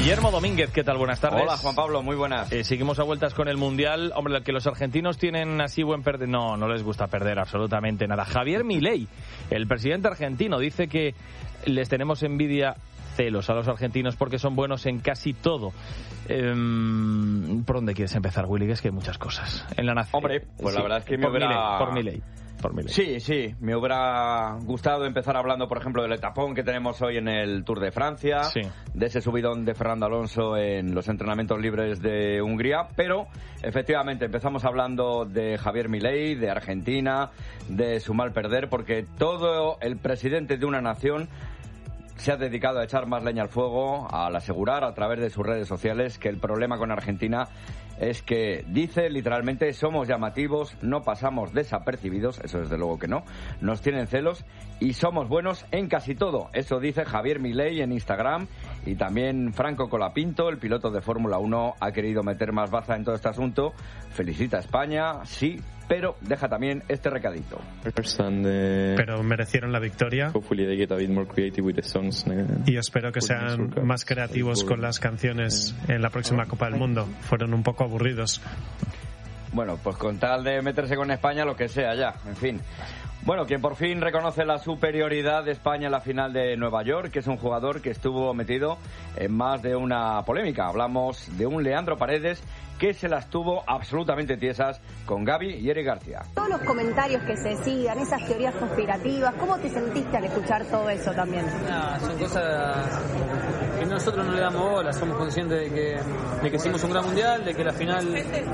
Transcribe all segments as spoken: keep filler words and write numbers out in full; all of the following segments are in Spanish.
Guillermo Domínguez, ¿qué tal? Buenas tardes. Hola, Juan Pablo, muy buenas. Eh, seguimos a vueltas con el Mundial. Hombre, que los argentinos tienen así buen perder... No, no les gusta perder absolutamente nada. Javier Milei, el presidente argentino, dice que les tenemos envidia, celos a los argentinos porque son buenos en casi todo. Eh, ¿Por dónde quieres empezar, Willy? Que es que hay muchas cosas. En la nación. Hombre, pues sí, la verdad es que me por hubiera... Milei, por Milei. Por Milei. Sí, sí, me hubiera gustado empezar hablando, por ejemplo, del etapón que tenemos hoy en el Tour de Francia, sí. de ese subidón de Fernando Alonso en los entrenamientos libres de Hungría, pero efectivamente empezamos hablando de Javier Milei, de Argentina, de su mal perder, porque todo el presidente de una nación se ha dedicado a echar más leña al fuego, al asegurar a través de sus redes sociales que el problema con Argentina es que, dice literalmente, somos llamativos, no pasamos desapercibidos, eso desde luego que no, nos tienen celos y somos buenos en casi todo. Eso dice Javier Milei en Instagram, y también Franco Colapinto, el piloto de Fórmula uno, ha querido meter más baza en todo este asunto. Felicita a España, sí, pero deja también este recadito. Pero merecieron la victoria y espero que sean más creativos con las canciones en la próxima Copa del Mundo. Fueron un poco aburridos. Bueno, pues con tal de meterse con España, lo que sea ya, en fin. Bueno, quien por fin reconoce la superioridad de España en la final de Nueva York, que es un jugador que estuvo metido en más de una polémica. Hablamos de un Leandro Paredes que se las tuvo absolutamente tiesas con Gaby y Eric García. Todos los comentarios que se sigan, esas teorías conspirativas, ¿cómo te sentiste al escuchar todo eso también? Nah, son cosas que nosotros no le damos bola, somos conscientes de que, de que hicimos un gran mundial, de que la final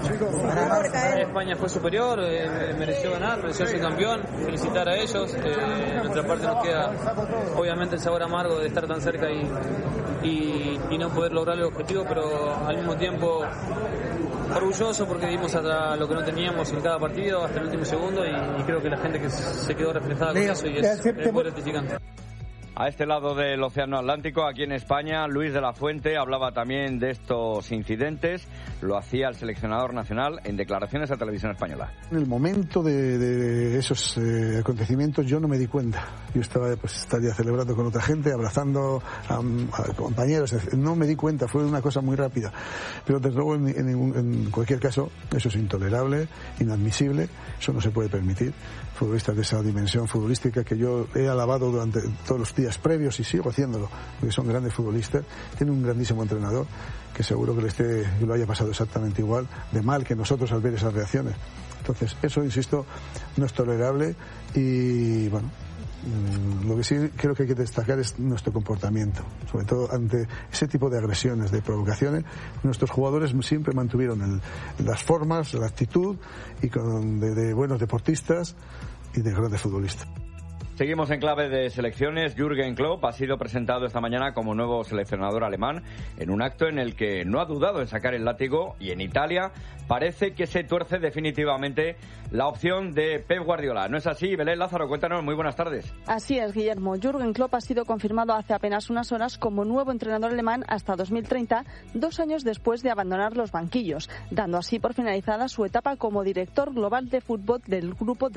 España fue superior, eh, mereció ganar, mereció ser campeón, felicitar a ellos. Eh, de nuestra parte nos queda obviamente el sabor amargo de estar tan cerca y, y, y no poder lograr el objetivo, pero al mismo tiempo orgulloso porque dimos hasta lo que no teníamos en cada partido hasta el último segundo, y, y creo que la gente que se quedó reflejada con eso y es, es muy gratificante. A este lado del Océano Atlántico, aquí en España, Luis de la Fuente hablaba también de estos incidentes. Lo hacía el seleccionador nacional en declaraciones a Televisión Española. En el momento de, de esos eh, acontecimientos yo no me di cuenta. Yo estaba, pues, estaría celebrando con otra gente, abrazando a, a compañeros. No me di cuenta, fue una cosa muy rápida. Pero desde luego, en, en, en cualquier caso, eso es intolerable, inadmisible. Eso no se puede permitir. Futbolistas de esa dimensión futbolística que yo he alabado durante todos los días previos y sigo haciéndolo, porque son grandes futbolistas, tiene un grandísimo entrenador que seguro que le esté, que lo haya pasado exactamente igual de mal que nosotros al ver esas reacciones. Entonces, eso, insisto, no es tolerable y, bueno, lo que sí creo que hay que destacar es nuestro comportamiento, sobre todo ante ese tipo de agresiones, de provocaciones. Nuestros jugadores siempre mantuvieron el, las formas, la actitud y con, de, de buenos deportistas y de grandes futbolistas. Seguimos en clave de selecciones. Jürgen Klopp ha sido presentado esta mañana como nuevo seleccionador alemán en un acto en el que no ha dudado en sacar el látigo, y en Italia parece que se tuerce definitivamente la opción de Pep Guardiola. ¿No es así? Belén Lázaro, cuéntanos. Muy buenas tardes. Así es, Guillermo. Jürgen Klopp ha sido confirmado hace apenas unas horas como nuevo entrenador alemán hasta dos mil treinta, dos años después de abandonar los banquillos, dando así por finalizada su etapa como director global de fútbol del grupo